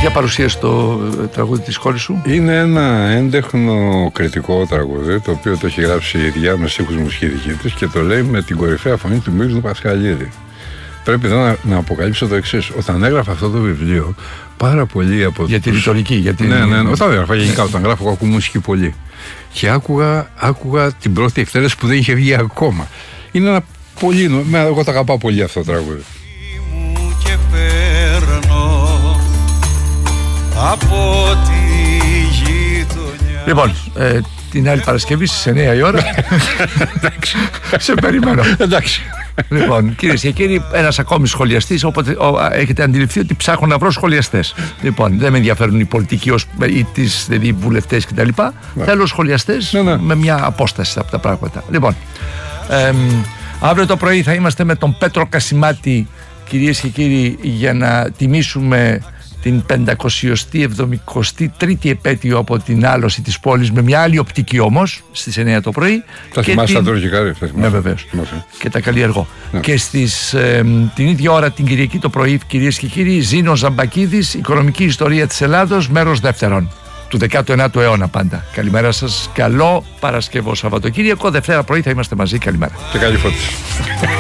Για παρουσίαση το τραγούδι της κόρης σου. Είναι ένα έντεχνο κριτικό τραγούδι, το οποίο το έχει γράψει η ίδια με στίχους μουσική δική της και το λέει με την κορυφαία φωνή του Μύρνου Πασχαλίδη. Πρέπει εδώ να αποκαλύψω το εξής. Όταν έγραφα αυτό το βιβλίο, πάρα πολλοί από για τη ρητορική. Ναι, όταν έγραφα γενικά, όταν γράφω, ακούω μουσική πολύ. Και άκουγα την πρώτη εκτέλεση που δεν είχε βγει ακόμα. Είναι ένα πολύ. Εγώ το αγαπάω πολύ αυτό το τραγούδι. Από τη γειτονιά. Λοιπόν, την άλλη Παρασκευή στις 9 η ώρα. Σε περιμένω. Εντάξει. Λοιπόν, κυρίες και κύριοι, ένας ακόμη σχολιαστής. Οπότε έχετε αντιληφθεί ότι ψάχνω να βρω σχολιαστές. Λοιπόν, δεν με ενδιαφέρουν οι πολιτικοί ή δηλαδή βουλευτές κτλ. Θέλω σχολιαστές με μια απόσταση από τα πράγματα. Λοιπόν, αύριο το πρωί θα είμαστε με τον Πέτρο Κασιμάτη, κυρίες και κύριοι, για να τιμήσουμε την 573η επέτειο από την άλωση της πόλης, με μια άλλη οπτική όμως, στις 9 το πρωί. Θα θυμάσαι τα τουρκικά, ναι, βεβαίως. Και τα καλλιεργώ. Ναι. Και την ίδια ώρα την Κυριακή το πρωί, κυρίες και κύριοι, Ζήνος Ζαμπακίδης, Οικονομική Ιστορία της Ελλάδος, μέρος δεύτερον, του 19ου αιώνα πάντα. Καλημέρα σας, καλό Παρασκευό Σαββατοκύριακο. Δευτέρα πρωί θα είμαστε μαζί, καλημέρα. Και καλή φώτιση.